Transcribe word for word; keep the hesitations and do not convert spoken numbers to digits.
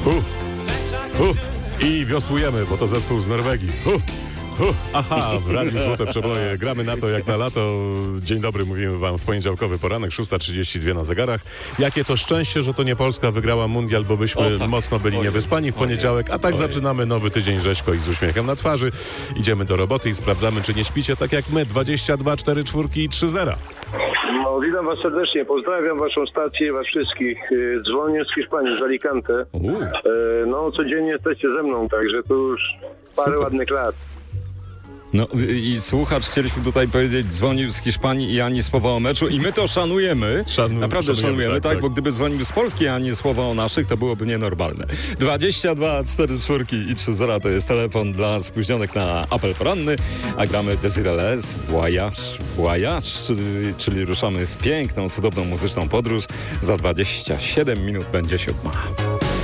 Hu, hu. I wiosłujemy, bo to zespół z Norwegii. Hu. Uh, aha, w Radiu Złote Przeboje. Gramy na to jak na lato. Dzień dobry, mówimy wam w poniedziałkowy poranek, szósta trzydzieści dwa na zegarach. Jakie to szczęście, że to nie Polska wygrała mundial, bo byśmy o, tak. mocno byli Ojej. niewyspani w poniedziałek, a tak Ojej. zaczynamy nowy tydzień rzeźko i z uśmiechem na twarzy. Idziemy do roboty i sprawdzamy, czy nie śpicie tak jak my. dwadzieścia dwa, cztery czwórki i trzy zera. No, witam was serdecznie, pozdrawiam waszą stację, was wszystkich. Dzwonię z Hiszpanii, z Alicante. Uh. No, codziennie jesteście ze mną, także to już parę Super. ładnych lat. No i słuchacz, chcieliśmy tutaj powiedzieć, dzwonił z Hiszpanii i ani słowa o meczu i my to szanujemy. Szanu, Naprawdę szanujemy, szanujemy tak, tak, tak, bo gdyby dzwonił z Polski, a nie słowa o naszych, to byłoby nienormalne. dwadzieścia dwa, cztery czwórki i trzy zera to jest telefon dla spóźnionych na apel poranny, a gramy Desirelez, Voyage, Voyage, czyli, czyli ruszamy w piękną, cudowną muzyczną podróż. Za dwadzieścia siedem minut będzie siódma.